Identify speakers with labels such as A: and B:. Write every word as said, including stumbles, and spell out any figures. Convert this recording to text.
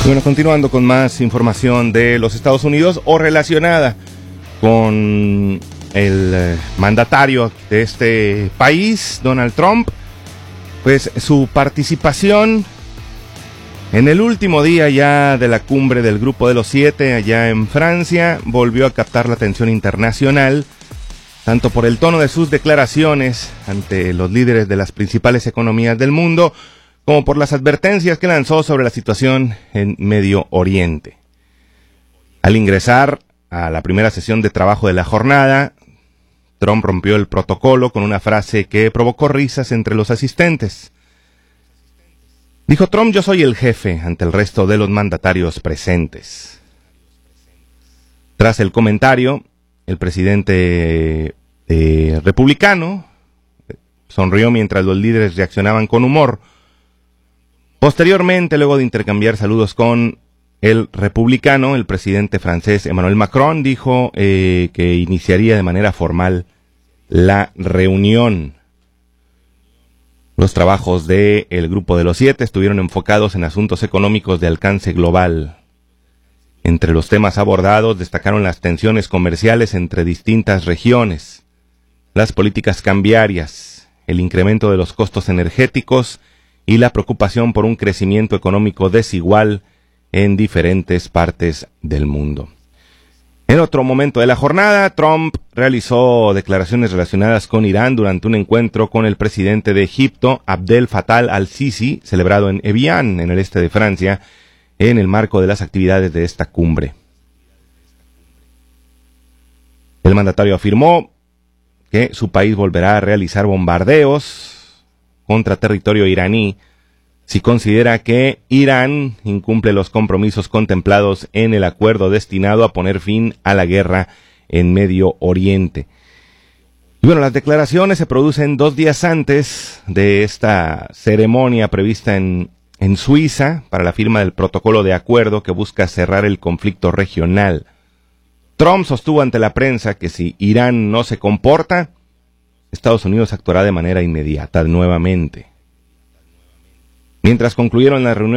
A: Bueno, continuando con más información de los Estados Unidos o relacionada con el eh, mandatario de este país, Donald Trump, pues su participación en el último día ya de la cumbre del Grupo de los Siete allá en Francia volvió a captar la atención internacional, tanto por el tono de sus declaraciones ante los líderes de las principales economías del mundo, como por las advertencias que lanzó sobre la situación en Medio Oriente. Al ingresar a la primera sesión de trabajo de la jornada, Trump rompió el protocolo con una frase que provocó risas entre los asistentes. Dijo Trump: "Yo soy el jefe", ante el resto de los mandatarios presentes. Tras el comentario, el presidente eh, republicano sonrió mientras los líderes reaccionaban con humor. Posteriormente, luego de intercambiar saludos con el republicano, el presidente francés Emmanuel Macron dijo eh, que iniciaría de manera formal la reunión. Los trabajos del Grupo de los Siete estuvieron enfocados en asuntos económicos de alcance global. Entre los temas abordados destacaron las tensiones comerciales entre distintas regiones, las políticas cambiarias, el incremento de los costos energéticos y la preocupación por un crecimiento económico desigual en diferentes partes del mundo. En otro momento de la jornada, Trump realizó declaraciones relacionadas con Irán durante un encuentro con el presidente de Egipto, Abdel Fattah al-Sisi, celebrado en Evian, en el este de Francia, en el marco de las actividades de esta cumbre. El mandatario afirmó que su país volverá a realizar bombardeos contra territorio iraní si considera que Irán incumple los compromisos contemplados en el acuerdo destinado a poner fin a la guerra en Medio Oriente. Y bueno, las declaraciones se producen dos días antes de esta ceremonia prevista en, en Suiza para la firma del protocolo de acuerdo que busca cerrar el conflicto regional. Trump sostuvo ante la prensa que si Irán no se comporta, Estados Unidos actuará de manera inmediata nuevamente. Mientras concluyeron la reunión